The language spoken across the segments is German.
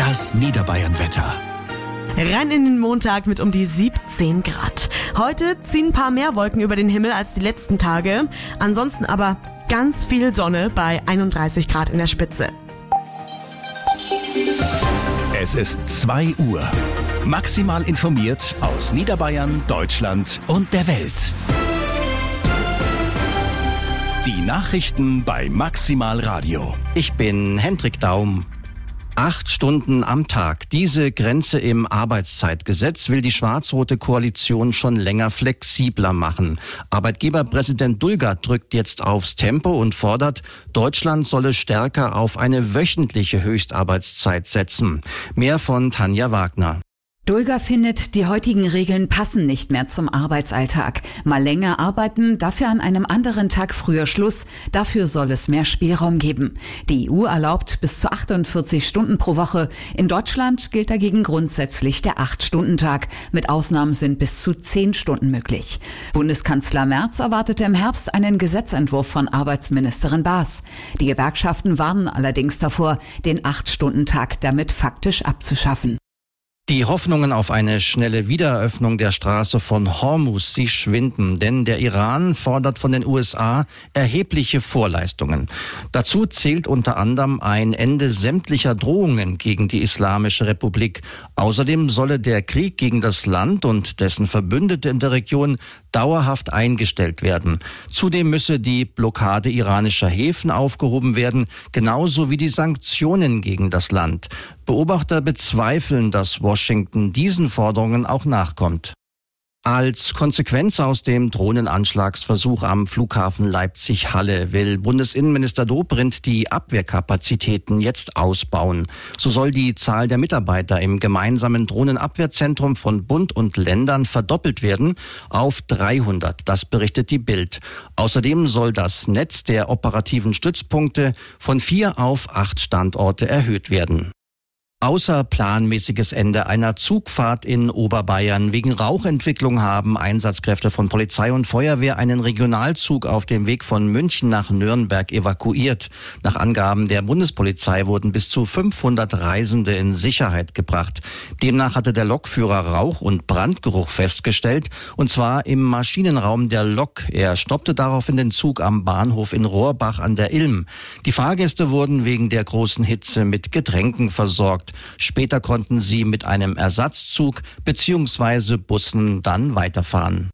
Das Niederbayern-Wetter. Rein in den Montag mit um die 17 Grad. Heute ziehen ein paar mehr Wolken über den Himmel als die letzten Tage. Ansonsten aber ganz viel Sonne bei 31 Grad in der Spitze. Es ist 2 Uhr. Maximal informiert aus Niederbayern, Deutschland und der Welt. Die Nachrichten bei Maximal Radio. Ich bin Hendrik Daum. 8 Stunden am Tag. Diese Grenze im Arbeitszeitgesetz will die schwarz-rote Koalition schon länger flexibler machen. Arbeitgeberpräsident Dulger drückt jetzt aufs Tempo und fordert, Deutschland solle stärker auf eine wöchentliche Höchstarbeitszeit setzen. Mehr von Tanja Wagner. Dulger findet, die heutigen Regeln passen nicht mehr zum Arbeitsalltag. Mal länger arbeiten, dafür an einem anderen Tag früher Schluss. Dafür soll es mehr Spielraum geben. Die EU erlaubt bis zu 48 Stunden pro Woche. In Deutschland gilt dagegen grundsätzlich der 8-Stunden-Tag. Mit Ausnahmen sind bis zu 10 Stunden möglich. Bundeskanzler Merz erwartete im Herbst einen Gesetzentwurf von Arbeitsministerin Baas. Die Gewerkschaften warnen allerdings davor, den 8-Stunden-Tag damit faktisch abzuschaffen. Die Hoffnungen auf eine schnelle Wiedereröffnung der Straße von Hormuz, sie schwinden, denn der Iran fordert von den USA erhebliche Vorleistungen. Dazu zählt unter anderem ein Ende sämtlicher Drohungen gegen die Islamische Republik. Außerdem solle der Krieg gegen das Land und dessen Verbündete in der Region dauerhaft eingestellt werden. Zudem müsse die Blockade iranischer Häfen aufgehoben werden, genauso wie die Sanktionen gegen das Land. Beobachter bezweifeln, dass Washington diesen Forderungen auch nachkommt. Als Konsequenz aus dem Drohnenanschlagsversuch am Flughafen Leipzig-Halle will Bundesinnenminister Dobrindt die Abwehrkapazitäten jetzt ausbauen. So soll die Zahl der Mitarbeiter im gemeinsamen Drohnenabwehrzentrum von Bund und Ländern verdoppelt werden auf 300. Das berichtet die Bild. Außerdem soll das Netz der operativen Stützpunkte von 4 auf 8 Standorte erhöht werden. Außerplanmäßiges Ende einer Zugfahrt in Oberbayern. Wegen Rauchentwicklung haben Einsatzkräfte von Polizei und Feuerwehr einen Regionalzug auf dem Weg von München nach Nürnberg evakuiert. Nach Angaben der Bundespolizei wurden bis zu 500 Reisende in Sicherheit gebracht. Demnach hatte der Lokführer Rauch- und Brandgeruch festgestellt, und zwar im Maschinenraum der Lok. Er stoppte daraufhin den Zug am Bahnhof in Rohrbach an der Ilm. Die Fahrgäste wurden wegen der großen Hitze mit Getränken versorgt. Später konnten sie mit einem Ersatzzug bzw. Bussen dann weiterfahren.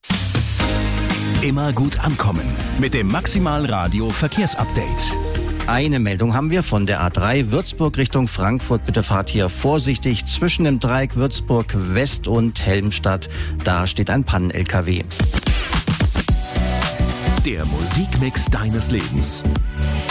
Immer gut ankommen mit dem Maximal Radio Verkehrsupdate. Eine Meldung haben wir von der A3 Würzburg Richtung Frankfurt. Bitte fahrt hier vorsichtig zwischen dem Dreieck Würzburg West und Helmstadt. Da steht ein Pannen-LKW. Der Musikmix deines Lebens.